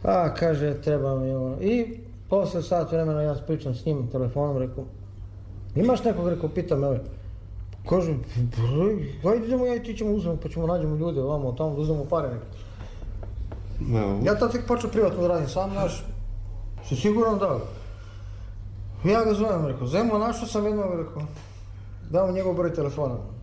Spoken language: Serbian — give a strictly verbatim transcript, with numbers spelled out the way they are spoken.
A, kaže, treba mi ono. I posle sat vremena ja pričam s njim telefonom, rekao, imaš nekog, rekao, pita me ovaj. Kaže, hajde idemo ja i ti ćemo uzmemo, pa ćemo nađemo ljude ovamo, tamo da uzmemo pare neke. Ja tad tek počeo privatno da radim sam, znaš, si siguran da? Ja ga zovem, rekao, Zemo, našao sam jednog, rekao, dao mu njegov broj telefona.